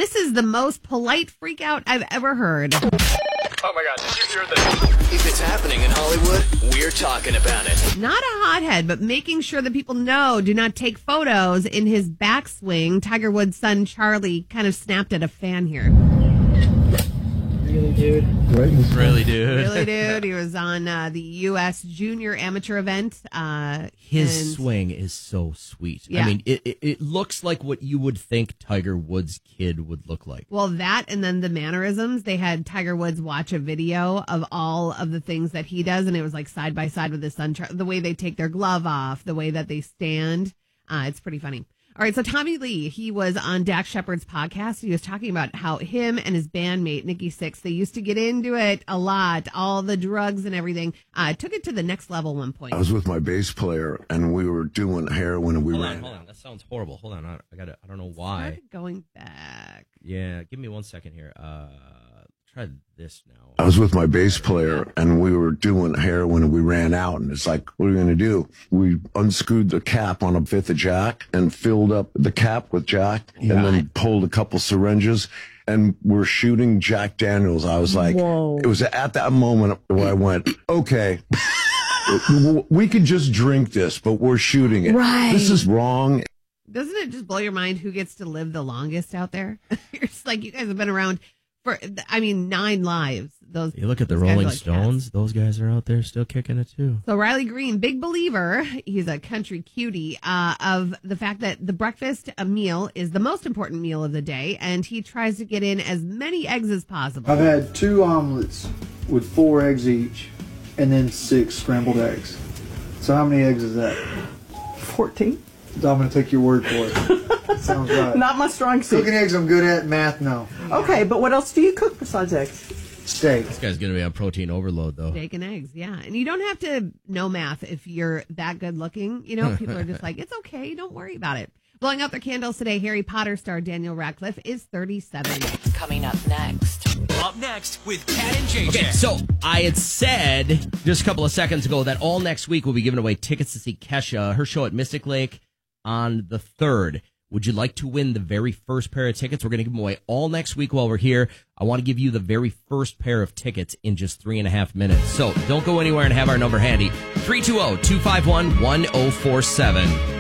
This is the most polite freak out I've ever heard. Oh my God, did you hear this? If it's happening in Hollywood, we're talking about it. Not a hothead, but making sure that people know do not take photos in his backswing. Tiger Woods' son Charlie kind of snapped at a fan here. Really, dude? Really, dude? Really, dude? He was on the U.S. Junior Amateur event. His swing is so sweet. Yeah. I mean, it looks like what you would think Tiger Woods' kid would look like. Well, that and then the mannerisms. They had Tiger Woods watch a video of all of the things that he does, and it was like side by side with his son. The way they take their glove off, the way that they stand. It's pretty funny. All right, so Tommy Lee, he was on Dax Shepard's podcast. He was talking about how him and his bandmate, Nikki Sixx, they used to get into it a lot, all the drugs and everything. Took it to the next level one point. I was with my bass player, and we were doing heroin, and we ran. Hold on. That sounds horrible. Hold on. I don't know why. Started going back. Yeah, give me 1 second here. Try this now. I was with my bass player, and we were doing heroin, and we ran out, and it's like, what are we going to do? We unscrewed the cap on a fifth of Jack and filled up the cap with Jack, and then pulled a couple syringes, and we're shooting Jack Daniels. I was like, It was at that moment where I went, okay, we could just drink this, but we're shooting it. Right. This is wrong. Doesn't it just blow your mind who gets to live the longest out there? You're just like, you guys have been around for, 9 lives. You look at the Rolling Stones; those guys are out there still kicking it too. So Riley Green, big believer, he's a country cutie, of the fact that the breakfast meal is the most important meal of the day, and he tries to get in as many eggs as possible. I've had 2 omelets with 4 eggs each, and then 6 scrambled eggs. So how many eggs is that? 14. I'm going to take your word for it. Sounds right. Not my strong suit. Cooking eggs I'm good at, math no. Okay, but what else do you cook besides eggs? Steak. This guy's going to be on protein overload, though. Steak and eggs, yeah. And you don't have to know math if you're that good looking. You know, people are just like, it's okay, don't worry about it. Blowing out their candles today, Harry Potter star Daniel Radcliffe is 37. Coming up next. Up next with Kat and JJ. Okay, so I had said just a couple of seconds ago that all next week we'll be giving away tickets to see Kesha, her show at Mystic Lake on the 3rd. Would you like to win the very first pair of tickets? We're going to give them away all next week while we're here. I want to give you the very first pair of tickets in just 3.5 minutes. So don't go anywhere and have our number handy. 320-251-1047.